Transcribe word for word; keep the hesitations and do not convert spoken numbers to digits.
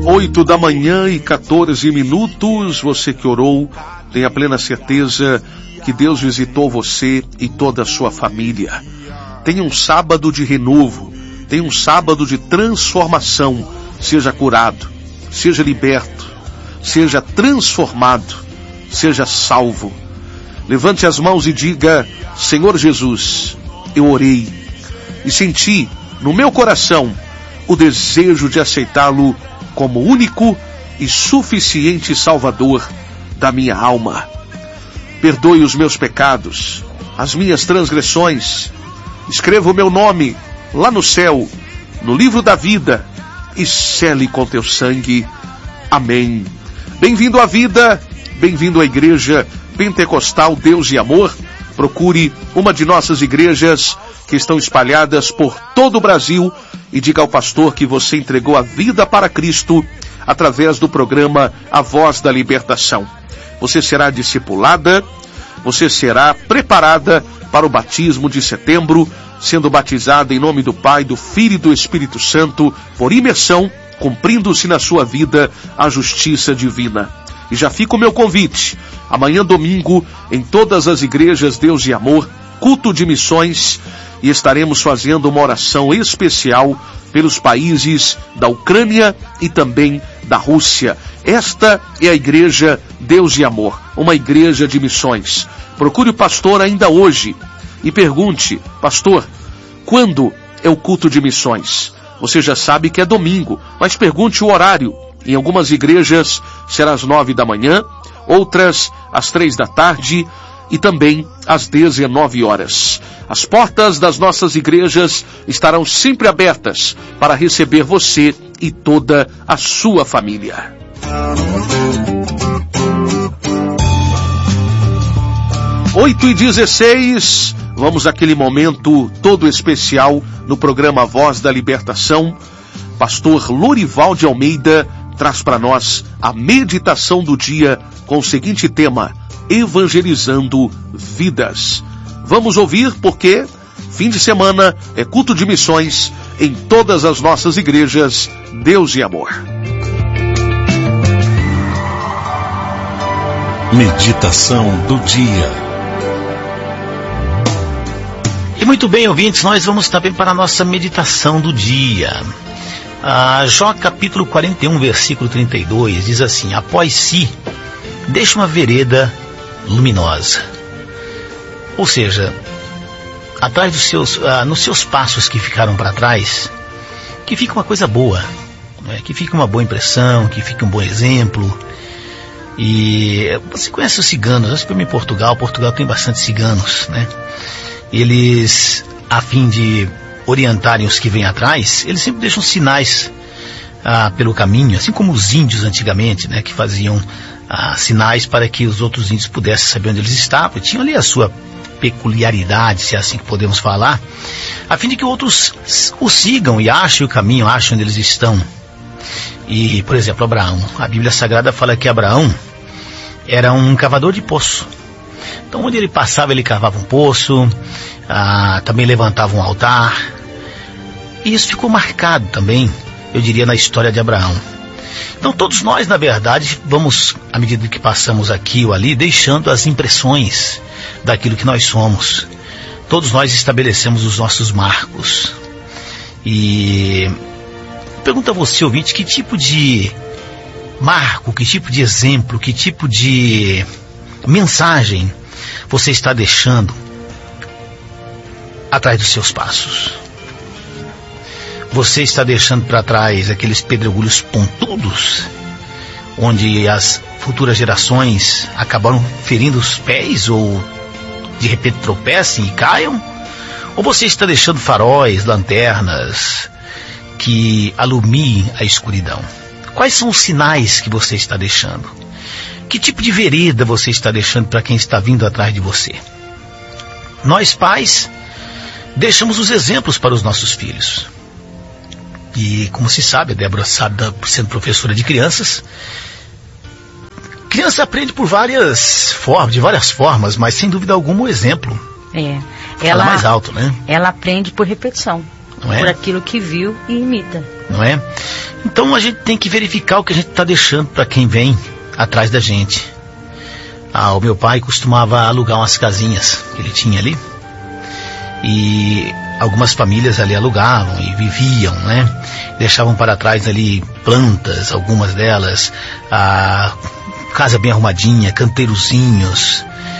Oito da manhã e quatorze minutos. Você que orou, tenha plena certeza que Deus visitou você e toda a sua família. Tenha um sábado de renovo, tenha um sábado de transformação. Seja curado, seja liberto, seja transformado, seja salvo. Levante as mãos e diga: Senhor Jesus, eu orei e senti no meu coração o desejo de aceitá-lo como único e suficiente Salvador da minha alma. Perdoe os meus pecados, as minhas transgressões. Escreva o meu nome lá no céu, no livro da vida, e sele com teu sangue. Amém. Bem-vindo à vida, bem-vindo à Igreja Pentecostal Deus e Amor. Procure uma de nossas igrejas que estão espalhadas por todo o Brasil e diga ao pastor que você entregou a vida para Cristo através do programa A Voz da Libertação. Você será discipulada, você será preparada para o batismo de setembro, sendo batizada em nome do Pai, do Filho e do Espírito Santo, por imersão, cumprindo-se na sua vida a justiça divina. E já fica o meu convite, amanhã domingo, em todas as igrejas Deus e Amor, culto de missões, e estaremos fazendo uma oração especial pelos países da Ucrânia e também da Rússia. Esta é a Igreja Deus e Amor, uma igreja de missões. Procure o pastor ainda hoje e pergunte: pastor, quando é o culto de missões? Você já sabe que é domingo, mas pergunte o horário. Em algumas igrejas será às nove da manhã, outras às três da tarde e também às dezenove horas. As portas das nossas igrejas estarão sempre abertas para receber você e toda a sua família. oito e dezesseis, vamos àquele momento todo especial no programa Voz da Libertação. Pastor Lorival de Almeida traz para nós a meditação do dia com o seguinte tema: evangelizando vidas. Vamos ouvir, porque fim de semana é culto de missões em todas as nossas igrejas Deus e Amor. Meditação do dia. E muito bem, ouvintes, nós vamos também para a nossa meditação do dia. Ah, Jó capítulo quarenta e um, versículo trinta e dois, diz assim: após si, deixa uma vereda luminosa. Ou seja, atrás dos seus, ah, nos seus passos que ficaram para trás, que fica uma coisa boa, né? Que fica uma boa impressão, que fica um bom exemplo. E você conhece os ciganos? Acho que em Portugal, Portugal tem bastante ciganos, né? Eles, a fim de orientarem os que vêm atrás, eles sempre deixam sinais ah, pelo caminho, assim como os índios antigamente, né, que faziam ah, sinais para que os outros índios pudessem saber onde eles estavam. E tinham ali a sua peculiaridade, se é assim que podemos falar, a fim de que outros os sigam e achem o caminho, achem onde eles estão. E, por exemplo, Abraão, a Bíblia Sagrada fala que Abraão era um cavador de poço. Então, onde ele passava, ele cavava um poço, ah, também levantava um altar. E isso ficou marcado também, eu diria, na história de Abraão. Então, todos nós, na verdade, vamos, à medida que passamos aqui ou ali, deixando as impressões daquilo que nós somos. Todos nós estabelecemos os nossos marcos. E pergunto a você, ouvinte, que tipo de marco, que tipo de exemplo, que tipo de mensagem você está deixando atrás dos seus passos? Você está deixando para trás aqueles pedregulhos pontudos, onde as futuras gerações acabaram ferindo os pés ou de repente tropecem e caiam? Ou você está deixando faróis, lanternas que alumiem a escuridão? Quais são os sinais que você está deixando? Que tipo de vereda você está deixando para quem está vindo atrás de você? Nós, pais, deixamos os exemplos para os nossos filhos. E, como se sabe, a Débora sabe, sendo professora de crianças, criança aprende por várias formas, de várias formas, mas sem dúvida alguma o exemplo. É. Fala Ela mais alto, né? Ela aprende por repetição. não é? Por aquilo que viu e imita. Não é? Então a gente tem que verificar o que a gente está deixando para quem vem atrás da gente. Ah, o meu pai costumava alugar umas casinhas que ele tinha ali. E algumas famílias ali alugavam e viviam, né? Deixavam para trás ali plantas, algumas delas, a casa bem arrumadinha, canteirozinhos.